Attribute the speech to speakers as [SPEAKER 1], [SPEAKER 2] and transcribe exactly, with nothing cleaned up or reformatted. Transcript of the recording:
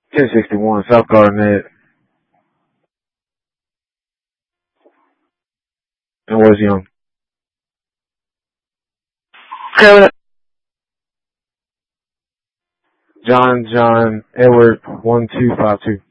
[SPEAKER 1] ten sixty-one, South Garnett. And West Young.
[SPEAKER 2] Kevin.
[SPEAKER 1] John John Edward one two five two.